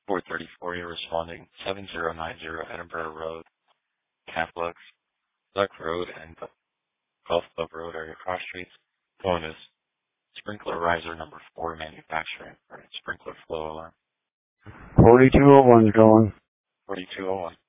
434, you're responding. 7090 Edinburgh Road, Caplux, Duck Road, and Golf Club Road are your cross streets. Bonus, sprinkler riser number 4 manufacturing, or sprinkler flow alarm. 4201 going. 4201.